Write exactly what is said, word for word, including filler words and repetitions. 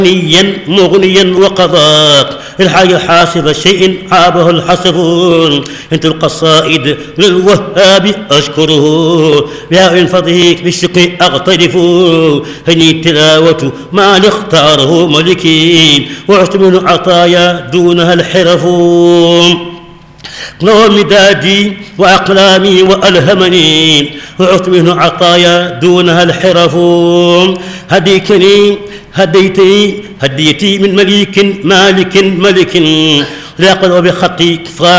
غنيا مغنيا وقضاك الحي حاسب شيء عابه الحسبون انت القصائد للوهاب اشكره بها من فضله بالشكر اغترف هني التلاوه ما اختاره ملكي وعشت من عطايا دونها الحرف نور مدادي وأقلامي وألهمني وعطت منه عطايا دونها الحرف هديكني هديتي هديتي من مليك مالك ملك لا قل بخطي